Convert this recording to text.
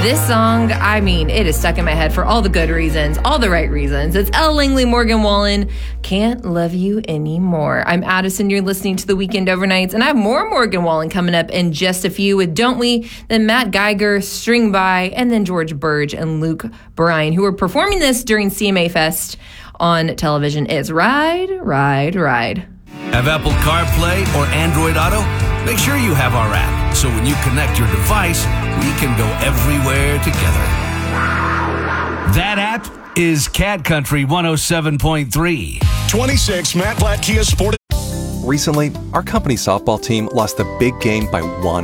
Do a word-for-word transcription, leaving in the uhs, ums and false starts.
This song, I mean, it is stuck in my head for all the good reasons, all the right reasons. It's Elle Langley, Morgan Wallen, Can't Love You Anymore. I'm Addison, you're listening to The Weekend Overnights, and I have more Morgan Wallen coming up in just a few with Don't We, then Matt Geiger, String By, and then George Burge and Luke Bryan, who are performing this during C M A Fest on television. It's Ride, Ride, Ride. Have Apple CarPlay or Android Auto? Make sure you have our app, so when you connect your device, we can go everywhere together. That app is Cat Country one oh seven point three. twenty-six Matt Blatt Kia Sport. Recently, our company softball team lost the big game by one